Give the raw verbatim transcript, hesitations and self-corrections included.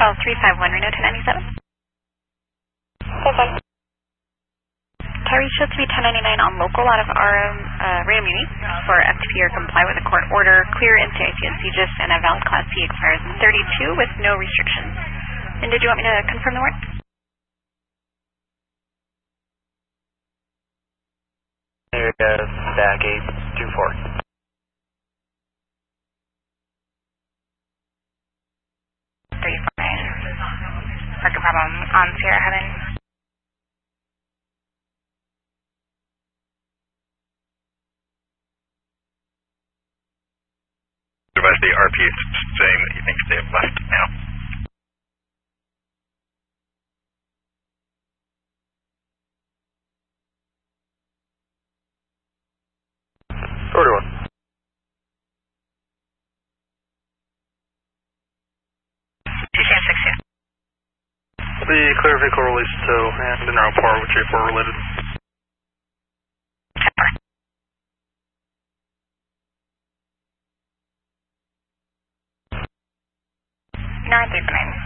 Charles three five one, Reno ten ninety-seven. Okay. Tarisha three ten ninety-nine on local out of R M, uh, Reno Muni for F T P or comply with a court order, clear N C I C and C G I S, and a valid Class C expires in thirty-two with no restrictions. And did you want me to confirm the warrant? Area back eight two four. three four nine. Parking problem on Sierra Heaven. Advise the R P is saying that he thinks they have left now. Order one. two seven six two. The clear vehicle release to tow and in our par with J four related. North three nine.